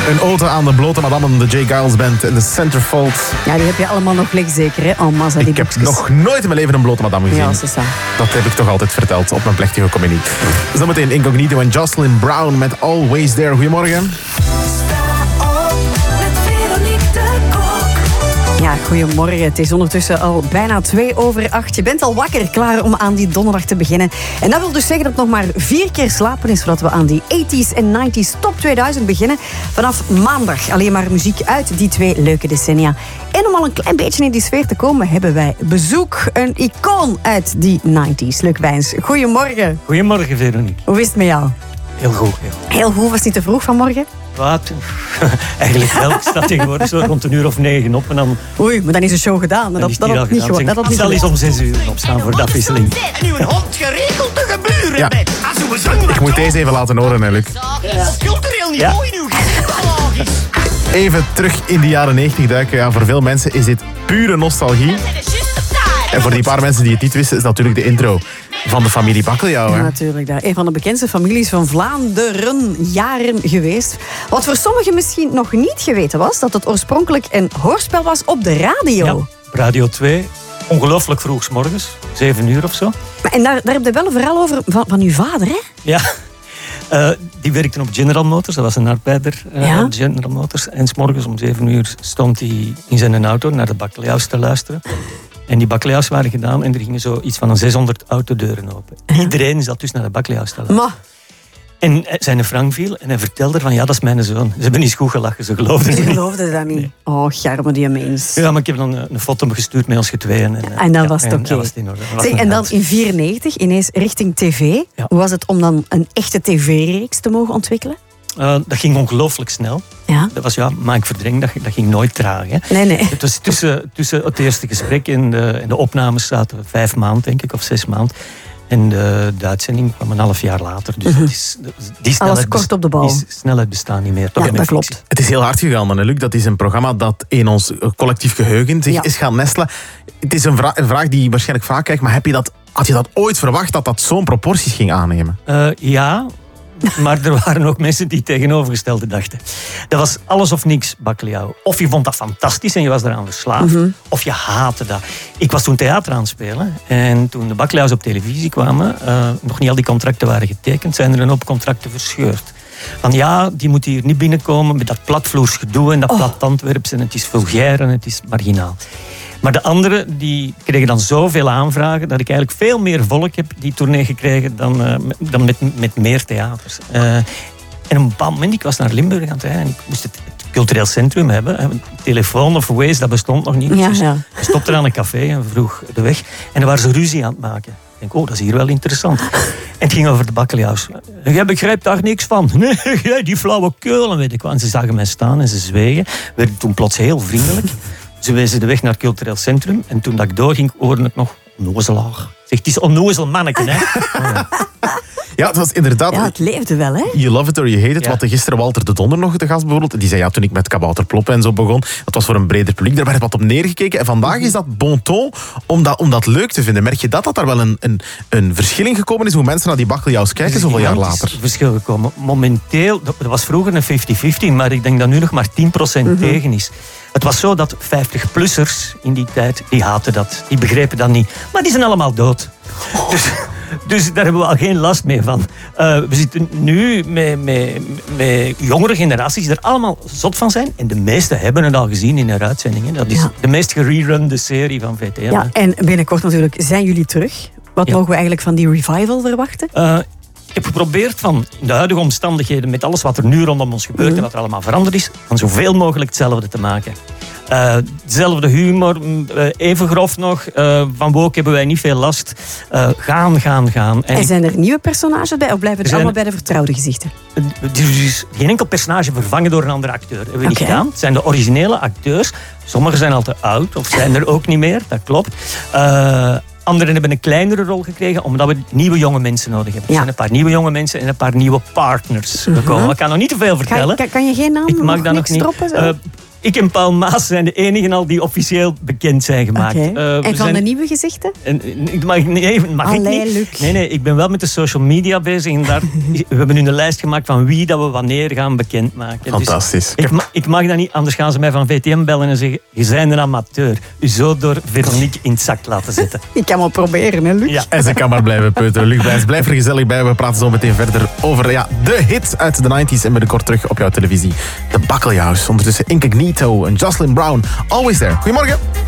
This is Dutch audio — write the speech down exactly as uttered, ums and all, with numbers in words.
Een ode aan de blote madammen, de J. Giles Band en de Centerfold. Ja, die heb je allemaal nog liggen zeker, hè? Oh, massa, die Ik heb boekjes. nog nooit in mijn leven een blote madame gezien. Ja, c'est ça. Dat heb ik toch altijd verteld op mijn plechtige comedie. Zometeen Incognito en Jocelyn Brown met Always There. Goedemorgen. Ja, goedemorgen. Het is ondertussen al bijna twee over acht. Je bent al wakker, klaar om aan die donderdag te beginnen. En dat wil dus zeggen dat het nog maar vier keer slapen is voordat we aan die tachtiger en negentiger top tweeduizend beginnen. Vanaf maandag alleen maar muziek uit die twee leuke decennia. En om al een klein beetje in die sfeer te komen, hebben wij bezoek. Een icoon uit die negentiger. Luc Wijns, goedemorgen. Goedemorgen, Veronique. Hoe is het met jou? Heel goed. Heel, Heel goed, was het niet te vroeg vanmorgen? Wat? Eigenlijk wel. Ik sta tegenwoordig zo rond een uur of negen op en dan... Oei, maar dan is de show gedaan. Dat, dat, dat had niet gewoon. Dat had niet zal eens om zes uur opstaan voor de afwisseling. En uw hond geregeld te gebeuren Ja. met. Als uw zang Ik moet deze even laten horen, hè, Luc. cultureel Ja. niveau in uw gezicht is. Even terug in de jaren negentig duiken. Ja, voor veel mensen is dit pure nostalgie. En voor die paar mensen die het niet wisten, is natuurlijk de intro van de familie Bakkeljauw. Ja, Hè? natuurlijk. Daar. Een van de bekendste families van Vlaanderen jaren geweest. Wat voor sommigen misschien nog niet geweten was, dat het oorspronkelijk een hoorspel was op de radio. Ja, Radio twee. Ongelooflijk vroeg 's morgens. Zeven uur of zo. Maar En daar, daar heb je wel een verhaal over van, van uw vader, hè? Ja. Uh, die werkte op General Motors. Dat was een arbeider uh, Ja. op General Motors. En 's morgens om zeven uur stond hij in zijn auto naar de Bakkeljauws te luisteren. En die Bakkeljauws waren gedaan en er gingen zo iets van een zeshonderd autodeuren open. Iedereen zat dus naar de Bakkeljauws te luisteren. Maar, En zijn frank viel en hij vertelde van ja, dat is mijn zoon. Ze hebben niet goed gelachen, ze geloofden je het niet. geloofde dat niet. Oh, garme die mens. Ja, maar ik heb dan een, een foto gestuurd met ons getweeën. En, En dan ja, was het en oké. dat was het in orde. Dat was Zeg, een en dan held. in negentien vierennegentig ineens richting tv. Ja. Hoe was het om dan een echte tv-reeks te mogen ontwikkelen? Uh, dat ging ongelooflijk snel. Ja. Dat was, ja, maar ik verdreng, dat, dat ging nooit traag. Hè. Nee, nee. Het was tussen, tussen het eerste gesprek en de, en de opnames zaten vijf maanden, denk ik, of zes maanden. En de, de uitzending kwam een half jaar later. Dus het is, die snelheid, kort op de bal. Die snelheid bestaat niet meer. Toch Ja, met dat fictie. klopt. Het is heel hard gegaan, hè, Luc. Dat is een programma dat in ons collectief geheugen zich Ja. is gaan nestelen. Het is een, vra- een vraag die je waarschijnlijk vaak krijgt, maar heb je dat, had je dat ooit verwacht dat dat zo'n proporties ging aannemen? Uh, ja, maar er waren ook mensen die het tegenovergestelde dachten. Dat was alles of niks, Bakkeljauw. Of je vond dat fantastisch en je was eraan verslaafd, Mm-hmm. of je haatte dat. Ik was toen theater aan het spelen en toen de Bakkeljauws op televisie kwamen, uh, nog niet al die contracten waren getekend, zijn er een hoop contracten verscheurd. Van ja, die moet hier niet binnenkomen met dat platvloers gedoe en dat Oh. plat Antwerps en het is vulgair en het is marginaal. Maar de anderen die kregen dan zoveel aanvragen dat ik eigenlijk veel meer volk heb die tournee gekregen dan, uh, dan met, met meer theaters. Uh, en op een bepaald moment, ik was naar Limburg aan het rijden en ik moest het, het cultureel centrum hebben. Een telefoon of Waze, dat bestond nog niet. Ja, Dus ja. ik stopte aan een café en vroeg de weg. En dan waren ze ruzie aan het maken. Ik denk, oh, dat is hier wel interessant. En het ging over de Bakkeljauws. Jij begrijpt daar niks van. Nee, jij die flauwe keulen, weet ik wel. En ze zagen mij staan en ze zwegen. Werden toen plots heel vriendelijk. Ze wezen de weg naar het cultureel centrum. En toen dat ik doorging, hoorde ik nog onnozelaar. Zeg, het is onnozel manneke, hè. Oh, ja. Ja, het was inderdaad... Ja, het leefde wel, hè? You love it or you hate it. Ja. We hadden gisteren Walter de Donder nog te gast bijvoorbeeld. Die zei, ja, toen ik met Kabouter Ploppen en zo begon, dat was voor een breder publiek. Daar werd wat op neergekeken. En vandaag is dat bon ton om dat, om dat leuk te vinden. Merk je dat dat daar wel een, een, een verschil in gekomen is, hoe mensen naar die Bakkeljauws kijken zoveel jaar gigantisch later? verschil gekomen. Momenteel, dat was vroeger een vijftig vijftig, maar ik denk dat nu nog maar tien procent Mhm. tegen is. Het was zo dat vijftig-plussers in die tijd, die haten dat. Die begrepen dat niet. Maar die zijn allemaal dood. Dus, dus daar hebben we al geen last meer van. Uh, we zitten nu met, met, met jongere generaties die er allemaal zot van zijn. En de meesten hebben het al gezien in hun uitzendingen. Dat is Ja. de meest gererunde serie van V T M. Ja, en binnenkort natuurlijk zijn jullie terug. Wat Ja. mogen we eigenlijk van die revival verwachten? Uh, ik heb geprobeerd van in de huidige omstandigheden, met alles wat er nu rondom ons gebeurt Mhm. en wat er allemaal veranderd is, van zoveel mogelijk hetzelfde te maken. Uh, dezelfde humor, uh, even grof nog. Uh, van Wook hebben wij niet veel last. Uh, gaan, gaan, gaan. En zijn er nieuwe personages bij of blijven het Er zijn- allemaal bij de vertrouwde gezichten? Er is geen enkel personage vervangen door een andere acteur. Dat hebben we niet Oké. gedaan. Het zijn de originele acteurs. Sommigen zijn al te oud of zijn er ook niet meer. Dat klopt. Uh, Anderen hebben een kleinere rol gekregen omdat we nieuwe jonge mensen nodig hebben. Er Ja. zijn een paar nieuwe jonge mensen en een paar nieuwe partners gekomen. Ik kan nog niet te veel Kan, vertellen. kan, kan je geen naam Ik mag nog dat nog niks niet. droppen? Zo? Uh, ik en Paul Maas zijn de enigen al die officieel bekend zijn gemaakt. Oké. Uh, we en van zijn- de nieuwe gezichten? En, ik mag, nee, mag ik Allee, niet. Luc. Nee, nee, ik ben wel met de social media bezig. En daar, we hebben nu een lijst gemaakt van wie dat we wanneer gaan bekendmaken. Fantastisch. Dus ik, ma- ik mag dat niet, anders gaan ze mij van V T M bellen en zeggen: je bent een amateur. U zo door Veronique in het zak laten zetten. Ik kan wel proberen, hè, Luc? Ja. En ze kan maar blijven peuteren. Luc Blijs, blijf er gezellig bij. We praten zo meteen verder over ja, de hits uit de nineties en binnenkort terug op jouw televisie. De Bakkeljauws. Ondertussen Incognito en Jocelyn Brown. Always there. Goedemorgen.